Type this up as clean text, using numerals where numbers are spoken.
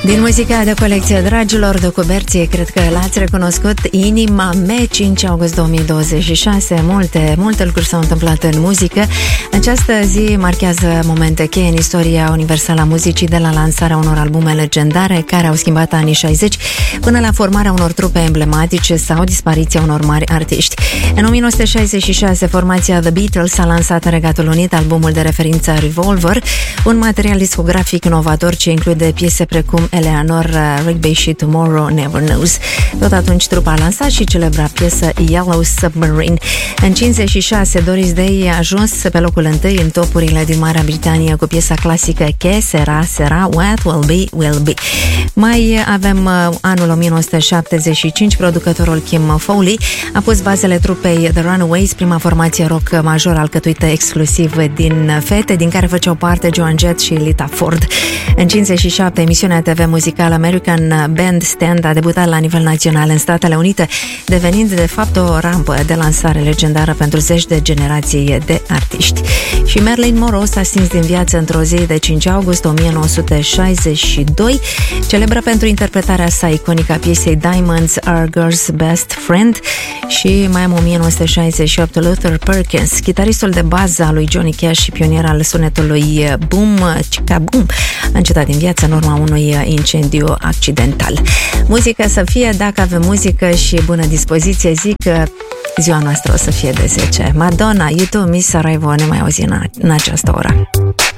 Din muzica de colecție, dragilor, de Cuberție, cred că l-ați recunoscut, Inima me, 5 august 2026. Multe lucruri s-au întâmplat în muzică. Această zi marchează momente cheie în istoria universală a muzicii, de la lansarea unor albume legendare care au schimbat anii 60 până la formarea unor trupe emblematice sau dispariția unor mari artiști. În 1966, formația The Beatles a lansat în Regatul Unit albumul de referință Revolver, un material discografic inovator ce include piese precum Eleanor Rigby și Tomorrow Never Knows. Tot atunci trupa a lansat și celebra piesă Yellow Submarine. În 56, Doris Day a ajuns pe locul întâi în topurile din Marea Britanie cu piesa clasică Que Sera, What Will Be, Will Be. Mai avem anul 1975, producătorul Kim Fowley a pus bazele trupei The Runaways, prima formație rock major alcătuită exclusiv din fete, din care făceau parte Joan Jett și Lita Ford. În 57, emisiunea TV muzicală American Bandstand a debutat la nivel național în Statele Unite, devenind de fapt o rampă de lansare legendară pentru zeci de generații de artiști. Și Marilyn Monroe s-a stins din viață într-o zi de 5 august 1962, celebră pentru interpretarea sa iconică a piesei Diamonds Are Girl's Best Friend. Și mai am 1968, Luther Perkins, chitaristul de bază al lui Johnny Cash și pionier al sunetului boom, chica boom, a încetat din viață în urma unui incendiu accidental. Muzică să fie, dacă avem muzică și bună dispoziție, zic că ziua noastră o să fie de 10. Madonna, You Too, Miss Saraivo, ne mai auzi în această oră.